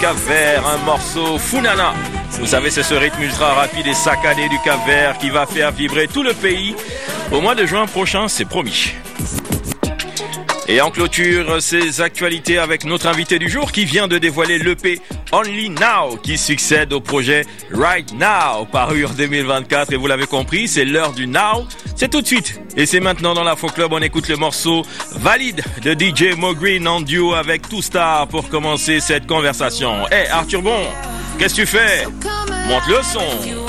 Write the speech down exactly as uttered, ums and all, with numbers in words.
Cap-Vert, un morceau Funana. Vous savez, c'est ce rythme ultra rapide et saccadé du Cap-Vert qui va faire vibrer tout le pays. Au mois de juin prochain, c'est promis. Et en clôture, ces actualités avec notre invité du jour qui vient de dévoiler l'E P Only Now qui succède au projet Right Now paru en deux mille vingt-quatre. Et vous l'avez compris, c'est l'heure du Now. C'est tout de suite. Et c'est maintenant dans l'Afro Club, on écoute le morceau Valide de D J Mo Green en duo avec Two Star pour commencer cette conversation. Hey Arthur Bon, qu'est-ce que tu fais? Monte le son.